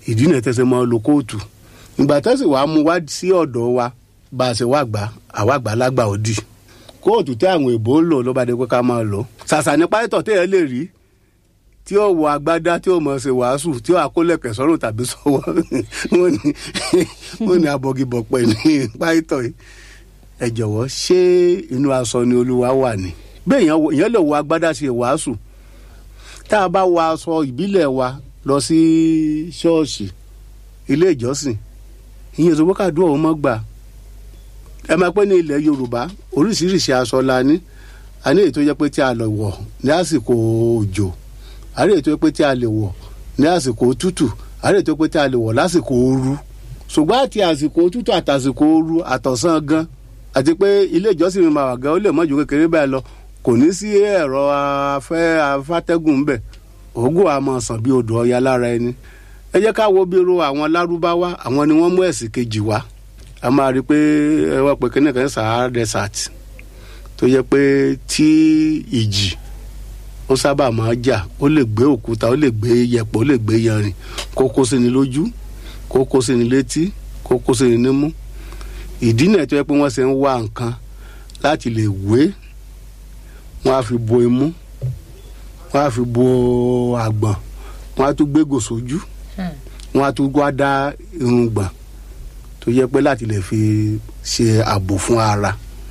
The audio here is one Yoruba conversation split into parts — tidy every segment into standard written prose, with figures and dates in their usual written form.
ìdí náà tẹ̀sẹ̀ mọ́ lo kóòtù ìgbà tẹ́sí wàá mú wá sí ọ̀dọ̀ wa bá a ṣe wá gbà àwa gbà lágbà òdì kóòtù tí àwọn èèbó ń lò ló bá dé pé ká máa lò ṣàṣà ní pásítọ̀ téèyàn lè rí tí ó wọ agbádá tí ó mọ̀ ṣe wàásù tí ó àkólẹ̀kẹ̀ sọ́rùn tàbí sọ́wọ́ wọ́n ní abọ́gibọ̀pẹ̀ ní pásítọ̀ yìí ẹ jọ̀wọ́ ṣé inú aṣọ ni olúwa wà ní bẹ́ẹ̀ èèyàn lè wọ agbádá ṣe wàásù tá a bá wọ aṣọ ìbílẹ̀ wa lọ sí ṣọ́ọ̀ṣì ilé ìjọsìn ìyẹn tó wọ́kàdú ọ̀hún mọ́ gbà ẹ máa pẹ́ ní ilẹ̀ Yorùbá oríṣiríṣi aṣọ la ní a ní èyí tó jẹ́ pé tí a lè wọ̀ ní àsìkò òjò a ní èyí tó jẹ́ pé tí a lè wọ̀ ní àsìkò òtútù a ní èyí tó jẹ́ pé tí a lè wọ̀ lásìkò ooru ṣùgbọ́n àti àsìkò òtútù àtàsìkò ooru àtọ̀sán gan àti pé ilé ìjọsìn mi máa wà gan ó lè mọ́jú kékeré báyìí lọ kò ní sí ẹ̀rọ afátẹ́gùn ńbẹ̀ òógùn àmọ́ sàn bí odò ọya lára ẹni ẹ jẹ́ ká wo bí irú àwọn lárúbáwá àwọn ni wọ́n mú ẹ̀sìn kejì wá a máa rí i pé ẹ wá pé kíní kan Sahara Desert tó yẹ pé tí ìjì ó sábà máa jà ó lè gbé òkúta ó lè gbé yẹ̀pẹ̀ ó lè gbé yanrìn kó kó sí ni lójú kó kó sí ni létí kó kó sí ni nímú ìdí náà tó yẹ pé wọ́n ṣe ń wá nǹkan láti lè wé wọ́n á fi bo imú wọ́n á fi bo àgbọ̀n wọ́n á tún gbégò sójú wọ́n á tún wá dá irun gbọ̀n tó yẹ pé láti lè fi ṣe ààbò fún ara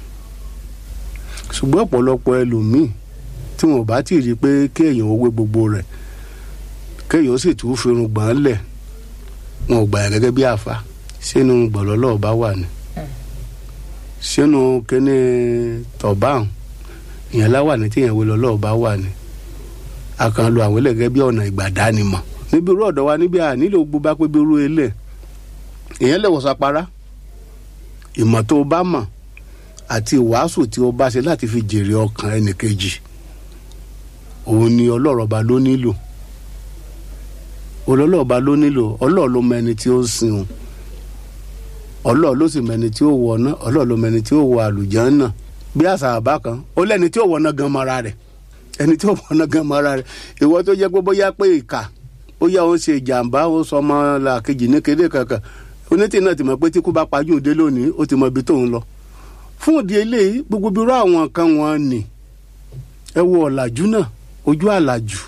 ṣùgbọ́n ọ̀pọ̀lọpọ̀ ẹlòmíì tí wọn ò bá tí ì rí i pé kéèyàn ó wé gbogbo rẹ̀ kéèyàn ó sì tún fi irun gbọ̀n lẹ̀ wọn ò gbà yà gẹ́gẹ́ bí àfa sínú gbọ̀lọ́lọ́ bá wà ní sínú kíní tọ̀báhùn ìyẹn láwà ní tíyẹn wé lọ́lọ́ bá wà ní a kàn lo àwọn ẹlẹ́gẹ́ bí ọ̀nà ìgbàdánimọ̀ níbi irú ọ̀dọ̀ wa níbi à nílò gbogbo bá pé bí irú ilé ìyẹn lè wọ̀sán para ìmọ̀ tó o bá mọ̀ àti ìwàásù tí o bá ṣe láti fi jèrè ọkàn ẹnìkejì òun ni ọlọ́rọ̀ba ló nílò ọlọ́rọ̀ba ló nílò ọlọ́ọ̀ ló mẹni tí ó sìn òun ọlọ́ọ̀ ló sì mẹni tí ó wọ ọ̀nà ọlọ́ọ̀ ló mẹni tí ó wọ àlùjánnà bí àṣà àbá kan ó lẹ́ni tí ó wọ ọ̀nà gan mọ́ra rẹ̀ ẹni tí ó wọ ọ̀nà gan mọ́ra rẹ̀ ìwọ tó jẹ́ pé bóyá pé ìkà bóyá ó ń ṣe ìjàmbá ó sọ ọmọ làkejì ní kéde kankan onítìí náà ti mọ̀ pé tí kú bá pajú òde lónìí ó ti mọ ibi tóun lọ fún òdi eléyìí gbogbo bí irú àwọn nǹkan wọn nì ẹ wo ọ̀làjú náà ojú àlàjù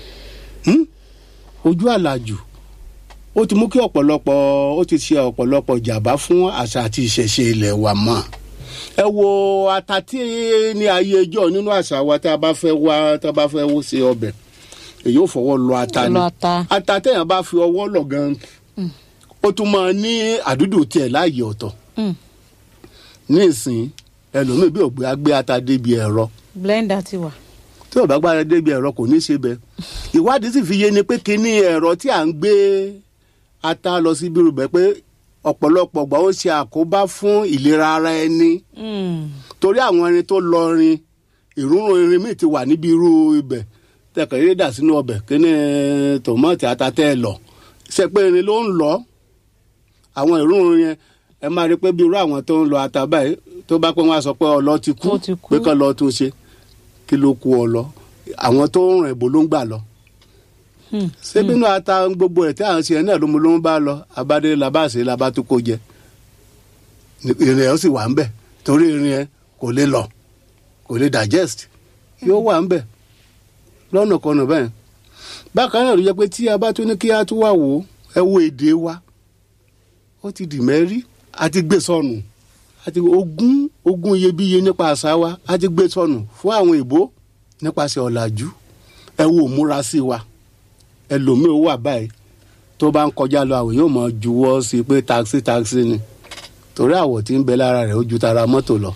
ojú àlàjù ó ti mú kí ọ̀pọ̀lọpọ̀ ó ti ṣe ọ̀pọ̀lọpọ̀ jàmbá fún àṣà àti ìṣẹ̀ṣe ilẹ̀ wa mọ́ ẹ wo ata tí ní ayé ẹjọ́ nínú àṣà wa tá a bá fẹ́ wó ṣe ọbẹ̀ èyí ò fọwọ́ lọ ata ni ata téèyàn bá fi ọwọ́ lọ gan ó tún máa ní àdúdù tiẹ̀ láàyè ọ̀tọ̀ ní ìsìn ẹlòmíì bí ògbé agbé ata débi ẹ̀rọ blender ti wà tí ò bá gbára débi ẹ̀rọ kò ní í ṣe bẹ́ẹ̀ ìwádìí sì fi yé ni pé kíní ẹ̀rọ tí à ń gbé ata lọ sí bírú bẹ́ẹ̀ pé ọ̀pọ̀lọpọ̀ gbà ó ṣe àkóbá fún ìlera ara ẹni torí àwọn irin tó lọ rin ìrúnrún irin míì ti wà níbi irú ibẹ̀ tẹ̀kọ̀ yé dà sínú ọbẹ̀ kíní tòmọ́tì ata tẹ́ ẹ lọ ṣe pé irin ló ń lọ àwọn ìrúnrún yẹn ẹ máa rí pé bí irú àwọn tó ń lọ ata báyìí tó bá pé wọn á sọ pé ọlọ ti kú pé kán lọ tún ṣe kí ló kú ọlọ àwọn tó ń rìn ìbò ló ń gbà lọ ṣé bínú ata gbogbo ẹ̀ tí à ń ṣe ẹ̀ náà ló ń bá lọ abádé labáṣe labá tó kó jẹ ìrìn ẹ̀ ó sì wà ń bẹ̀ torí ìrìn ẹ̀ kò lè lọ kò lè digest yóò wà ń bẹ̀ lọ́nà kan náà bẹ́ẹ̀ bákan náà ló jẹ́ pé tí a bá tún ní kí a tún wà wò ẹ wo èdè wa ó ti dì mẹ́rí àti gbé sọnù àti ogún iyebíye nípa àṣà wa àti gbé sọnù fún àwọn ìbò nípasẹ̀ ọ̀làjú ẹ wo múra sí wa ẹlòmíì ó wà báyìí tó bá ń kọjá lọ àwọn yóò máa juwọ́ sí pé taxi ni torí àwọ̀ tí ń bẹ lára rẹ̀ ó ju tara mọ́tò lọ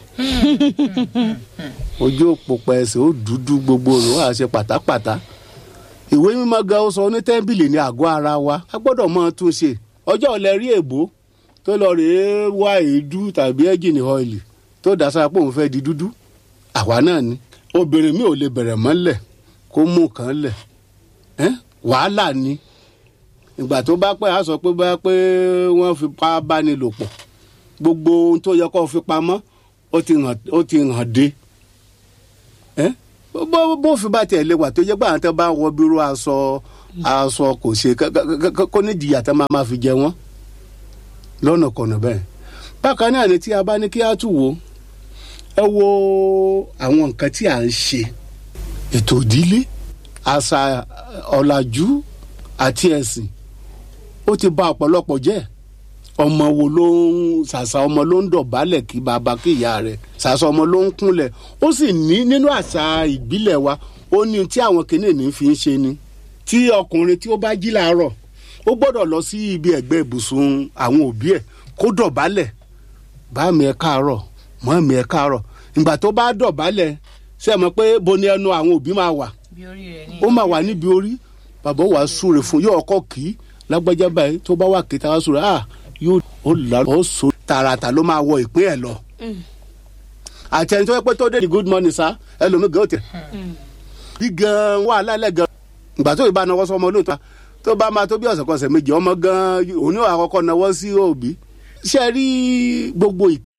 ojú òpó pẹ̀sẹ̀ ó dúdú gbogbo rẹ̀ ó wà ṣe pátápátá ìwé mímọ́ gan ó sọ ní tẹ́ḿbìlì ní àgọ́ ara wa a gbọ́dọ̀ máa tún ṣe ọjọ́ ọ̀lẹ́ rí èbó tó lọ rèé wá èédú tàbí ẹ́jìnì ọ́ìlì tó dá sára pé òun fẹ́ di dúdú àwa náà ni obìnrin mi ò lè bẹ̀rẹ̀ mọ́lẹ̀ kó mú kan lẹ̀ wàhálà ni ìgbà tó bá pẹ́ á sọ pé bá pé wọ́n fi pa bá ní lò pọ̀ gbogbo ohun tó yẹ kó fi pamọ́ ó ti hàn dé bó fi bá tiẹ̀ lè wà tó jẹ́ pé àwọn tó bá wọ bírú aṣọ aṣọ kò ṣe kó nídìí àtẹ máa fi jẹ wọ́n lọ́nà kọ̀nà bẹ́ẹ̀. bákan náà ni tí a bá ní kí á tún wò ẹ wo àwọn nǹkan tí à ń ṣe ètò ìdílé àṣà ọ̀làjú àti ẹ̀sìn ó ti bà ọ̀pọ̀lọpọ̀ jẹ́. ọmọ wo ló ń ṣàṣà ọmọ ló ń dọ̀bálẹ̀ kí bàbá kí ìyá rẹ̀ ṣàṣà ọmọ ló ń kúnlẹ̀ ó sì ní nínú àṣà ìbílẹ̀ wa ó ní tí àwọn kìnìún fi ń ṣe ni tí ọkùnrin tí ó bá jí láàárọ̀ ó gbọ́dọ̀ lọ sí ibi ẹ̀gbẹ́ ibùsùn àwọn òbí ẹ̀ kó dọ̀bálẹ̀ bá mi ẹ káàárọ̀ mọ́ mi ẹ káàárọ̀ ìgbà tó bá dọ̀bálẹ̀ ṣe mọ̀ pé bo ni ẹnu àwọn òbí máa wà ó máa wà níbi orí bàbá wa súre fún yóò ọkọ kì í lágbájá báyìí tó bá wà kéta wá súre yóò ó là ó so tààràtà ló máa wọ ìpín ẹ̀ lọ àti ẹni tó yẹ pé tó dé di good morning sir ẹlòmíì gan tẹ bí gan wà lálẹ́ gan ìgbà tó ìbá náwó sọmọ lóòótọ́ tó bá máa tó bí ọ̀sẹ̀ kan ọ̀sẹ̀ méjì ọmọ gan òun yóò àkọ́kọ́ náwó sí òbí ṣe rí gbogbo